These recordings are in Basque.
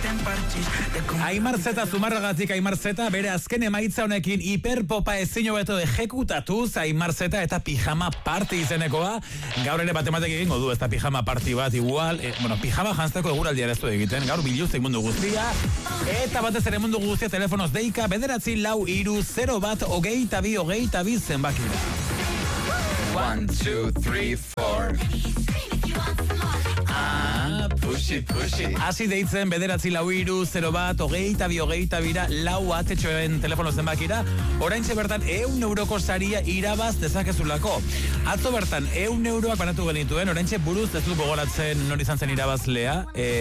Aimar Zeta Zumarragatik Aimar Zeta, bere azken emaitza honekin hiperpopa ezin hobeto ejekutatuz Aimar Zeta eta pijama party izenekoa. Gaur ere batematek egingo du, ez da pijama party bat igual, pijama jantzeko eguraldia ez du egiten, gaur biluztek mundu guztia, eta batez ere mundu guztia telefonoz deika, 94302 zenbakira. 1, 2, 3, 4. Push it. Hasi deitzen 94302 lau atetxoen telefono zenbakira, oraintxe bertan 100 euroko saria irabaz dezakezulako. Atzo bertan 100 euroak banatu genituen, oraintxe buruz ez dut gogoratzen nori izan zen irabazlea.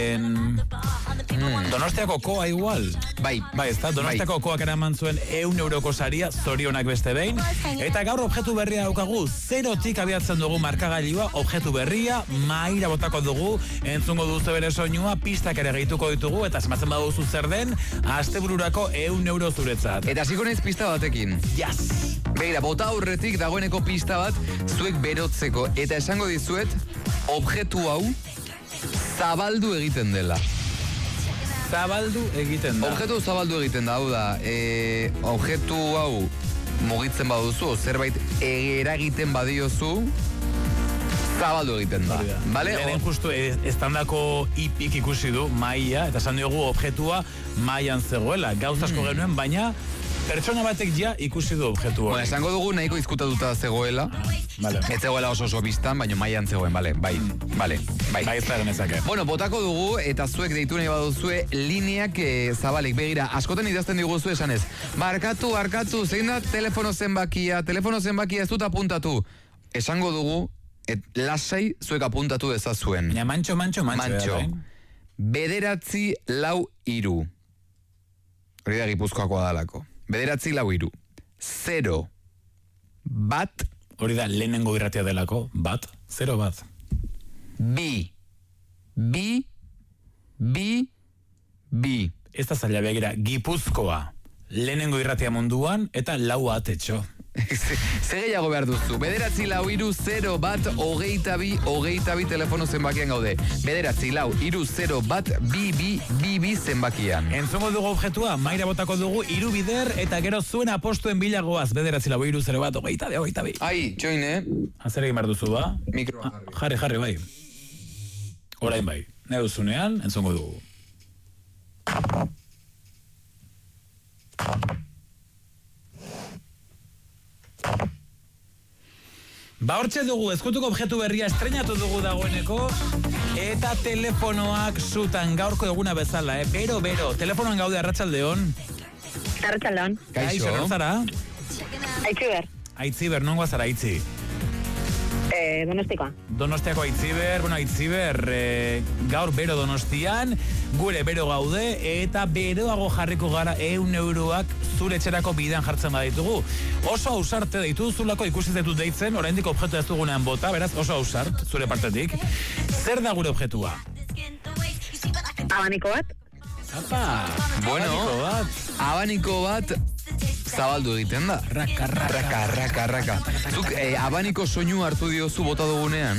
Donostiako koa igual. Bai, ez da, Donostiako koak eraman zuen 100 euroko saria, zorionak beste behin. Eta gaur objektu berria daukagu, zerotik abiatzen dugu markagailua, objektu berria, maira botako dugu, entzungo duzu bere soinua, pistak ere gehituko ditugu, eta sematzen baduzu zer den, astebururako 100 euro zuretzat. Eta hasiko naiz pista batekin. Yes! Begira, bota aurretik dagoeneko pista bat zuek berotzeko. Eta esango dizuet, objektu hau zabaldu egiten dela. Zabaldu egiten da. Objektu zabaldu egiten da, hau da. Objektu hau mugitzen baduzu, zerbait eragiten badiozu, zabaldu egiten da. Vale? Lehen justu estandako ipik ikusi du maia, eta esan diogu objektua maian zegoela. Gauz asko genuen, baina pertsona batek ja ikusi du objektu hori. Esango dugu nahiko izkutatuta zegoela. Vale. Ez zegoela oso biztan, baina maian zegoen, bai. Bai, ez da genezake. Bueno, botako dugu, eta zuek deitu nahi baduzue, lineak zabalik. Begira, askotan idazten diguzu esanez. Barkatu, zein da telefono zenbakia ez dut apuntatu. Esango dugu, lasai zuek apuntatu ezazuen. Ja, mantxo. 943 hori da Gipuzkoakoa dalako. 943 0 bat. Hori da lehenengo irratia delako, bat, 0 bat. Bi. Ez da zaila begira, Gipuzkoa, lehenengo irratia munduan, eta lau atetxo. Zer gehiago behar duzu? 943 bat 22 telefono zenbakian gaude. 943 bat 22 zenbakian. Entzongo dugu objektua, maira botako dugu, 3 bider, eta gero zuen apostuen bilagoaz. 943 bat 22. Ai, join, Azer egin behar duzu, ba? Mikroa Jarri, bai. Orain bai. Nahi duzunean, entzongo dugu. Ba, hortxe dugu, ezkutuko objektu berria estrenatu dugu dagoeneko, eta telefonoak zutan gaurko eguna bezala, Bero, telefonoan gaude arratsaldeon. Arratsaldeon. Kaixo. Zer zara? Aitziber. Aitziber, nongoa zara Aitzi? Donostikoa. Donostiako Aitziber, Aitziber, gaur bero Donostian, gure bero gaude, eta beroago jarriko gara 100 euroak zure etxerako bidean jartzen baditugu. Oso ausarte deitu duzulako ikusi ditut deitzen, oraindik objektu ez dugunean bota, beraz oso ausart, zure partetik. Zer da gure objektua? Abaniko bat. Apa, Bueno, abaniko bat zabaldu egiten da. Raka. Zuk abaniko soinu hartu diozu bota dugunean?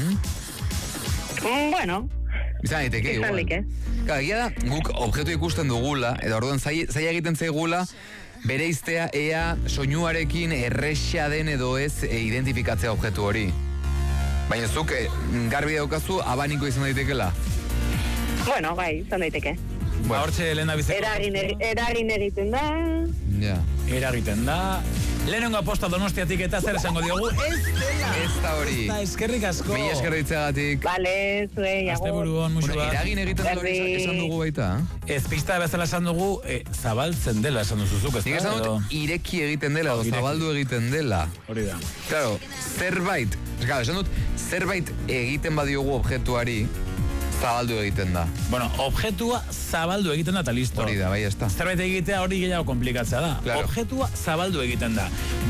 Bueno. Izan daiteke, igual. Egia da, guk objektu ikusten dugula, eta orduan zaila egiten zaigula, bere iztea ea soinuarekin errexea den edo ez identifikatzea objektu hori. Baina zuk garbi daukazu abaniko izan daitekela? Bueno, bai, izan daiteke. Ba, hortxe lehen da bizeko. Eragin egiten da. Ja. Eragiten da. Lehenengo aposta Donostiatik eta zer esango diogu? Ez dela! Ez da hori. Eta eskerrik asko. Mila eskerritzeagatik. Vale, zuei, agur. Asteburuan, musu bat. Eragin egiten da hori esan dugu baita. Ez pista bezala esan dugu, zabaltzen dela esan duzuzuk, ez da? Nik esan dut ireki egiten dela, o zabaldu egiten dela. Hori da. Claro, esan dut, zerbait egiten badiogu objektuari, zabaldu egiten da. Bueno, objektua zabaldu egiten da eta listo. Hori da, bai, ez da. Zerbait egitea hori gehiago komplikatzea da. Claro. Objektua zabaldu egiten da.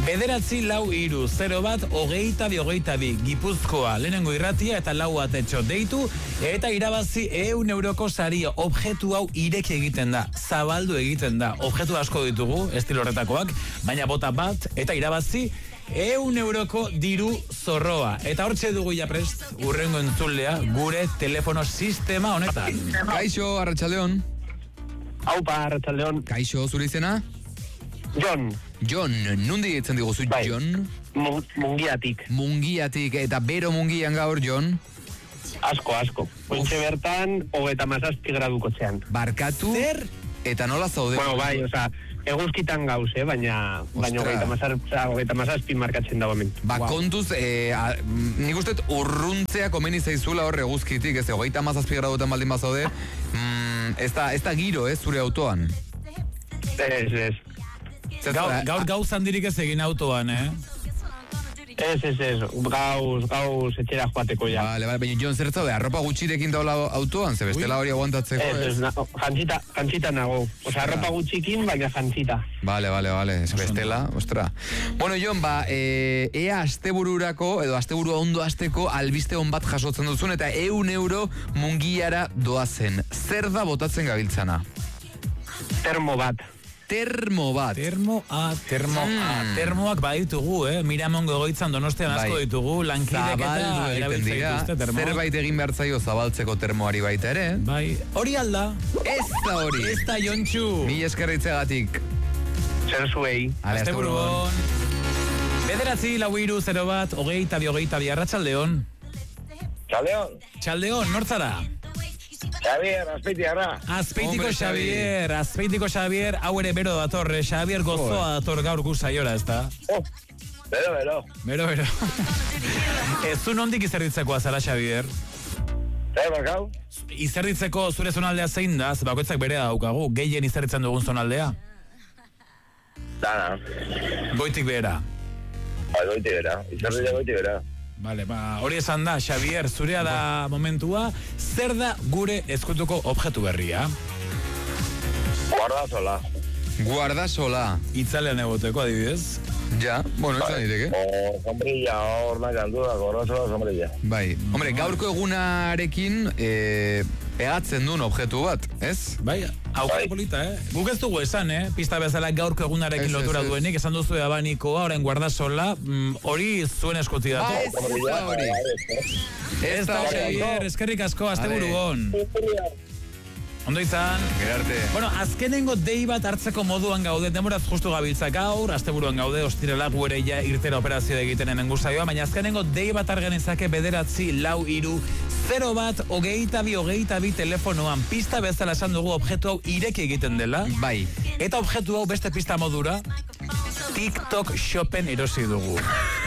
943 bat 22 Gipuzkoa lehenengo irratia eta lau atetxo deitu eta irabazi 100 euroko saria. Objektu hau ireki egiten da, zabaldu egiten da. Objektu asko ditugu, estilo horretakoak, baina bota bat eta irabazi 100 euroko diru zorroa. Eta hortxe dugu ja prest, urrengo entzulea, gure telefono sistema honetan. Kaixo, arratsaldeon. Aupa, Arratsaldeon. Kaixo, zure izena? Jon. Jon, nundi ditzen diguzu, Bai. Jon? Mungiatik. Mungiatik, eta bero mungian gaur, Jon? Asko. Ointxe bertan, 37 graduko txean. Barkatu? Zer? Eta nola zaude? Bueno, bai, eguzkitan gauz, baina 37 markatzen dago hemen. Ba, kontuz, nik uste urruntzea komeni zaizula hor eguzkitik, ez 37 gradutan baldin bazaude, ez da giro, zure autoan. Ez. Gaur gauz handirik ez egin autoan, Ez. Gauz etxera joateko ja. Vale, baina Jon, zer zaude, arropa gutxirekin daula autoan, ze bestela hori aguantatzeko, Ez, jantzita nago. Arropa gutxikin, baina jantzita. Vale, ez bestela, ostra. Bueno, Jon, ea astebururako, edo asteburu ondo hasteko albiste on bat jasotzen duzun, eta €1 mungiara doazen. Zer da botatzen gabiltzana? Termo bat. Termoak baditugu, Miramongo egoitzan Donostian asko ditugu, lankidek eta erabiltzen dituzte termoak. Zerbait egin behar zaio zabaltzeko termoari baita ere. Bai, hori alda. Ez da hori. Ez da, Jontxu. Mil eskerritzegatik. Zer zuei. Asteburuan. 9-4-0-1-22-22, Arratsaldeon. Txaldeon, nortzara? Xavier, Azpeitiko Xavier, hau ere bero dator, Xavier gozoa dator gaur guzaiora, ez da? Bero. Bero. Ez zu nondik izerditzeko azara, Xavier? Barkau? Izerditzeko zure zonaldea zein da, bakoitzak berea daukagu, gehien izerditzen dugun zonaldea? Dana. Goitik behera. Izerditzea goitik bera. Vale, hori esan da, Xavier, zurea da momentua, zer da gure ezkutuko objektu berria? Guardasola. Itzalean egoteko, adibidez? Ja, bueno, ez da nireke. Sombrilla, hor nahi kantua, guardasola, sombrilla. Bai, hombre, gaurko egunarekin pegatzen duen objektu bat, ez? Bai, aukera polita, Guk ez dugu esan, Pista bezala gaurko egunarekin lotura duenik, esan duzu abanikoa, orain guardasola, hori zuen eskoti datu. Ez da, Xavier, eskerrik asko, asteburuan. Ondo izan. Gerarte. Bueno, azkenengo dei bat hartzeko moduan gaude, demoraz justu gabiltza gaur, asteburuan gaude, ostirela guere ja irtera operazio egiten hemen guzaioa, baina azkenengo dei bat argenezake 9-4-0-1-22-22 telefonoan, pista bezala esan dugu objektu hau ireki egiten dela. Bai. Eta objektu hau beste pista modura, TikTok shopen erosi dugu.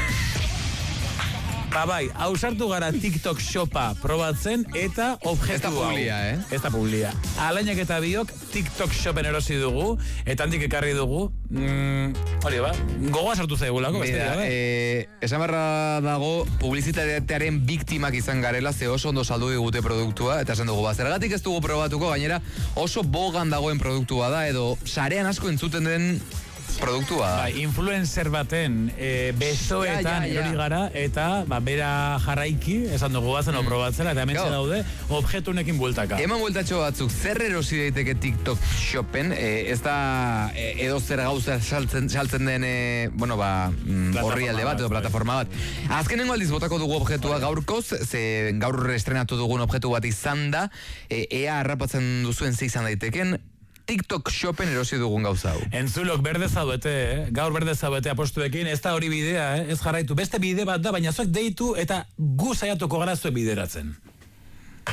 Bai, ausartu gara TikTok shopa probatzen eta objektu hau. Ez da publia, Alainak eta biok TikTok shopen erosi dugu, eta handik ekarri dugu, hori gogoa sartu zaigulako. Esan barra dago, publizitatearen biktimak izan garela, ze oso ondo saldu digute produktua, eta esan dugu, zergatik ez dugu probatuko, gainera oso bogan dagoen produktua da, edo sarean asko entzuten den produktua. Bai, influencer baten besoetan erori gara, eta bera jarraiki, esan dugu bazen probatzera, eta hemen daude, objektunekin bueltaka. Eman bueltatxo batzuk, zer erosi daiteke TikTok shopen, ez da edo zer gauza saltzen den, horri alde bat, edo plataforma bat. Azkenengo aldiz botako dugu objektua gaurkoz, ze gaur estrenatu dugun objektu bat izan da, ea harrapatzen duzuen ze izan daiteken, TikTok shopen erosi dugun gauza hau. Entzulok berde zaudete, gaur berde zaudete apostuekin, ez da hori bidea, ez jarraitu. Beste bide bat da, baina zuek deitu eta gu saiatuko gara zuek bideratzen.